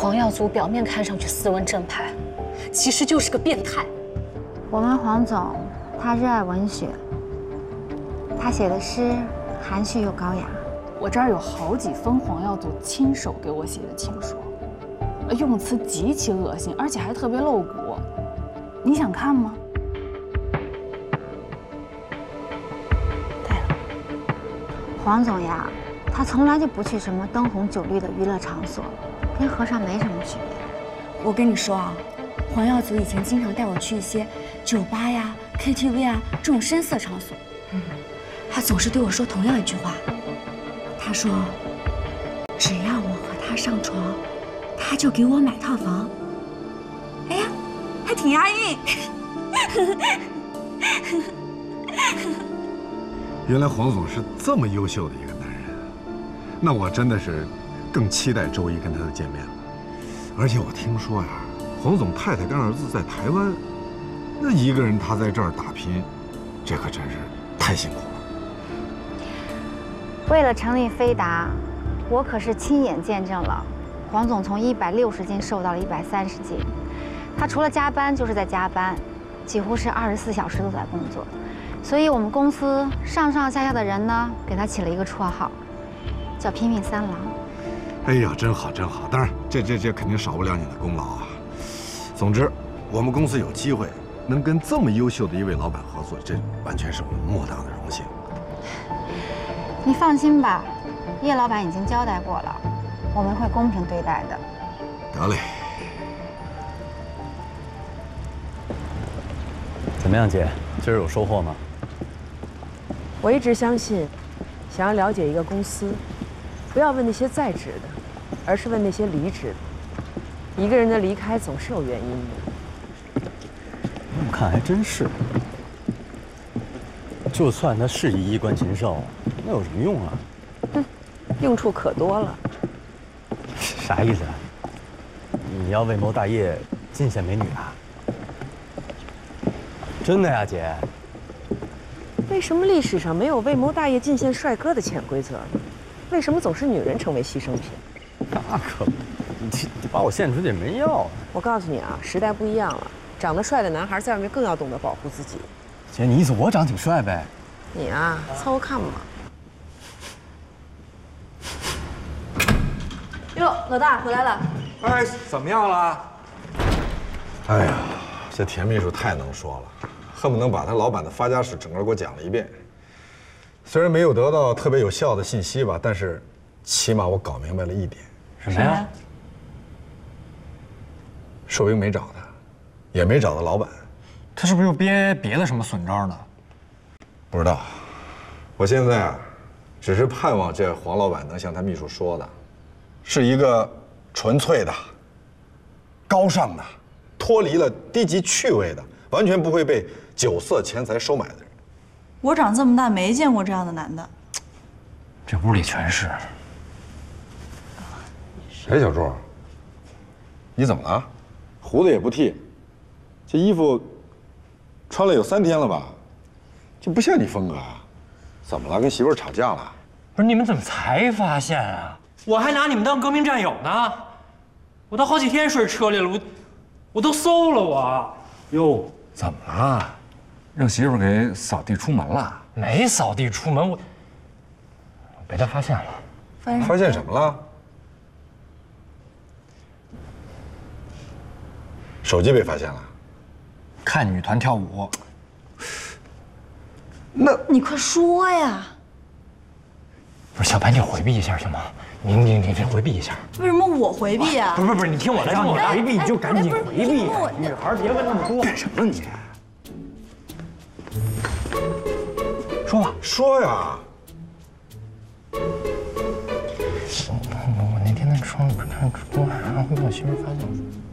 黄耀祖表面看上去斯文正派，其实就是个变态。 我们黄总，他热爱文学，他写的诗含蓄又高雅。 我这儿有好几封黄耀祖亲手给我写的情书，用词极其恶心，而且还特别露骨。你想看吗？对了， 黄总呀，他从来就不去什么灯红酒绿的娱乐场所，跟和尚没什么区别。 我跟你说啊，黄耀祖以前经常带我去一些酒吧呀、KTV 啊这种声色场所，他总是对我说同样一句话，他说：“只要我和他上床，他就给我买套房。”哎呀，还挺押韵。 原来黄总是这么优秀的一个男人，那我真的是更期待周一跟他的见面了。而且我听说呀，黄总太太跟儿子在台湾，那一个人他在这儿打拼，这可真是太辛苦了。 为了成立飞达，我可是亲眼见证了黄总从160斤瘦到了130斤。他除了加班就是在加班，几乎是24小时都在工作。所以我们公司上上下下的人呢，给他起了一个绰号，叫“拼命三郎”。 哎呀，真好真好！当然，这肯定少不了你的功劳啊。总之，我们公司有机会能跟这么优秀的一位老板合作，这完全是我们莫大的荣幸。 你放心吧，叶老板已经交代过了，我们会公平对待的。 得嘞。 怎么样，姐？今儿有收获吗？ 我一直相信，想要了解一个公司，不要问那些在职的，而是问那些离职的。一个人的离开总是有原因的。 这么看还真是。就算他是一衣冠禽兽，那有什么用啊？ 用处可多了。 啥意思啊？你要为谋大业，尽献美女啊？真的呀，姐。 为什么历史上没有为谋大业尽献帅哥的潜规则呢？为什么总是女人成为牺牲品？ 那可不，你把我献出去也没要啊。 我告诉你啊，时代不一样了，长得帅的男孩在外面更要懂得保护自己。 姐，你意思我长挺帅呗？ 你啊，凑合看吧。 哟，老大回来了。 哎，怎么样了？ 哎呀，这田秘书太能说了，恨不能把他老板的发家史整个给我讲了一遍。虽然没有得到特别有效的信息吧，但是起码我搞明白了一点。 什么呀？ 寿英没找他，也没找到老板。 他是不是又憋别的什么损招呢？ 不知道。我现在啊，只是盼望这黄老板能像他秘书说的，是一个纯粹的、高尚的、脱离了低级趣味的，完全不会被酒色钱财收买的人。 我长这么大没见过这样的男的。 这屋里全是。 哎，小朱，你怎么了？胡子也不剃，这衣服穿了有3天了吧？就不像你风格啊！怎么了？跟媳妇儿吵架了？ 不是你们怎么才发现啊？我还拿你们当革命战友呢！我都好几天睡车里了，我都馊了我。 哟，怎么了？让媳妇给扫地出门了？ 没扫地出门，我被他发现了。 发现什么了？手机被发现了。 看女团跳舞。 那你快说呀！ 不是小白，你回避一下行吗？你回避一下。 为什么我回避呀？ 不是，你听我来，让你回避你就赶紧回避。女孩别问那么多。 干什么你？ 说吧， 说呀。 我那天在窗里边看直播，然后被我媳妇发现。